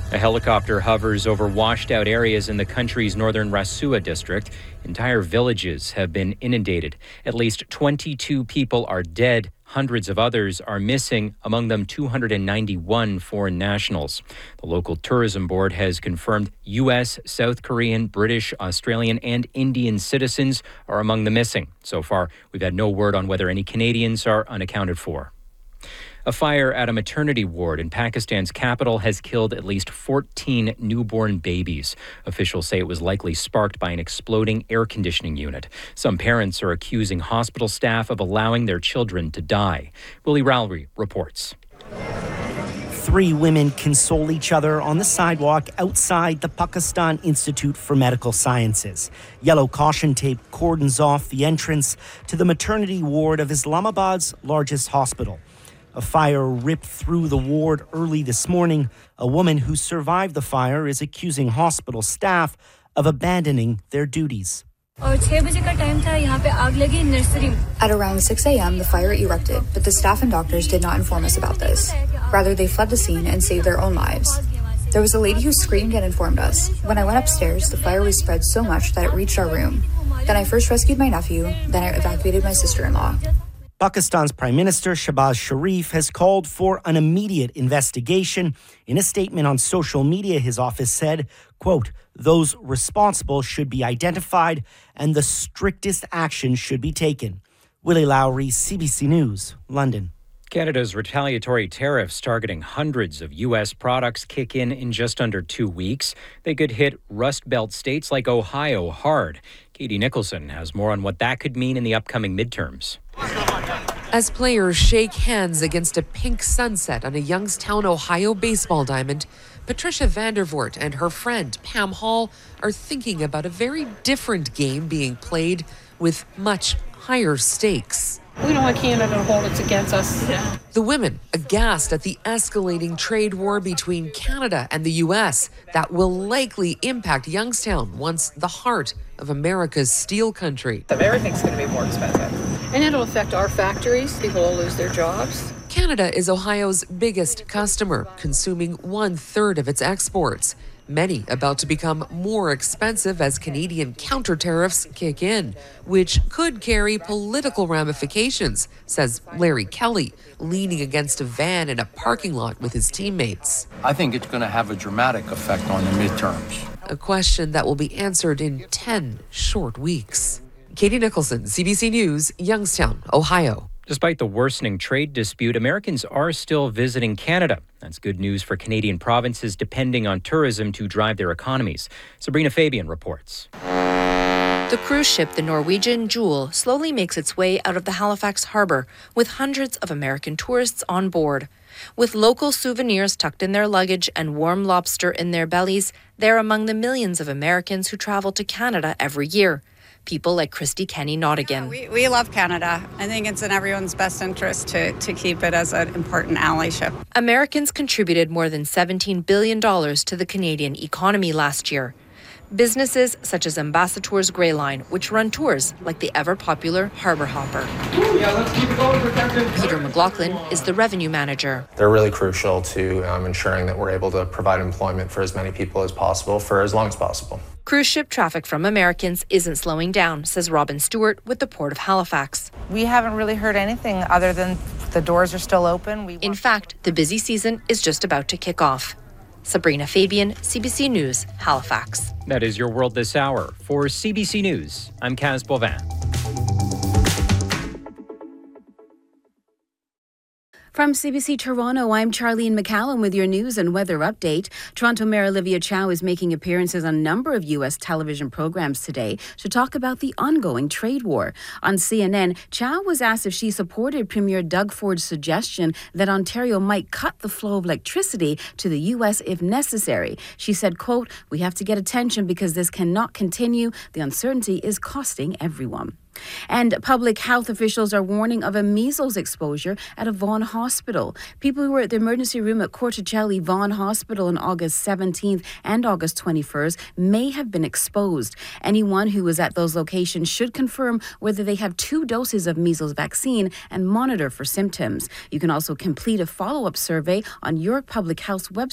A helicopter hovers over washed-out areas in the country's northern Rasua district. Entire villages have been inundated. At least 22 people are dead. Hundreds of others are missing, among them 291 foreign nationals. The local tourism board has confirmed U.S., South Korean, British, Australian, and Indian citizens are among the missing. So far, we've had no word on whether any Canadians are unaccounted for. A fire at a maternity ward in Pakistan's capital has killed at least 14 newborn babies. Officials say it was likely sparked by an exploding air conditioning unit. Some parents are accusing hospital staff of allowing their children to die. Willie Rowley reports. 3 women console each other on the sidewalk outside the Pakistan Institute for Medical Sciences. Yellow caution tape cordons off the entrance to the maternity ward of Islamabad's largest hospital. A fire ripped through the ward early this morning. A woman who survived the fire is accusing hospital staff of abandoning their duties. At around 6 a.m., the fire erupted, but the staff and doctors did not inform us about this. Rather, they fled the scene and saved their own lives. There was a lady who screamed and informed us. When I went upstairs, the fire was spread so much that it reached our room. Then I first rescued my nephew, then I evacuated my sister-in-law. Pakistan's Prime Minister Shehbaz Sharif has called for an immediate investigation. In a statement on social media, his office said, quote, "Those responsible should be identified and the strictest action should be taken." Willie Lowry, CBC News, London. Canada's retaliatory tariffs targeting hundreds of U.S. products kick in just under 2 weeks. They could hit Rust Belt states like Ohio hard. Katie Nicholson has more on what that could mean in the upcoming midterms. As players shake hands against a pink sunset on a Youngstown, Ohio baseball diamond, Patricia Vandervoort and her friend Pam Hall are thinking about a very different game being played with much higher stakes. We don't want Canada to hold it against us. Yeah. The women aghast at the escalating trade war between Canada and the U.S. that will likely impact Youngstown, once the heart of America's steel country. Everything's going to be more expensive. And it'll affect our factories. People will lose their jobs. Canada is Ohio's biggest customer, consuming 1/3 of its exports. Many about to become more expensive as Canadian counter tariffs kick in, which could carry political ramifications, says Larry Kelly, leaning against a van in a parking lot with his teammates. I think it's going to have a dramatic effect on the midterms. A question that will be answered in 10 short weeks. Katie Nicholson, CBC News, Youngstown, Ohio. Despite the worsening trade dispute, Americans are still visiting Canada. That's good news for Canadian provinces depending on tourism to drive their economies. Sabrina Fabian reports. The cruise ship, the Norwegian Jewel, slowly makes its way out of the Halifax harbor with hundreds of American tourists on board. With local souvenirs tucked in their luggage and warm lobster in their bellies, they're among the millions of Americans who travel to Canada every year. People like Christy Kenny Nottigan. We love Canada. I think it's in everyone's best interest to keep it as an important allyship. Americans contributed more than $17 billion to the Canadian economy last year. Businesses such as Ambassadors Grey Line, which run tours like the ever-popular Harbor Hopper. Peter McLaughlin is the revenue manager. They're really crucial to ensuring that we're able to provide employment for as many people as possible for as long as possible. Cruise ship traffic from Americans isn't slowing down, says Robin Stewart with the Port of Halifax. We haven't really heard anything other than the doors are still open. In fact, the busy season is just about to kick off. Sabrina Fabian, CBC News, Halifax. That is your world this hour. For CBC News, I'm Kaz Boivin. From CBC Toronto, I'm Charlene McCallum with your news and weather update. Toronto Mayor Olivia Chow is making appearances on a number of U.S. television programs today to talk about the ongoing trade war. On CNN, Chow was asked if she supported Premier Doug Ford's suggestion that Ontario might cut the flow of electricity to the U.S. if necessary. She said, quote, "We have to get attention because this cannot continue. The uncertainty is costing everyone." And public health officials are warning of a measles exposure at a Vaughan hospital. People who were at the emergency room at Corticelli Vaughan Hospital on August 17th and August 21st may have been exposed. Anyone who was at those locations should confirm whether they have 2 doses of measles vaccine and monitor for symptoms. You can also complete a follow-up survey on your public health website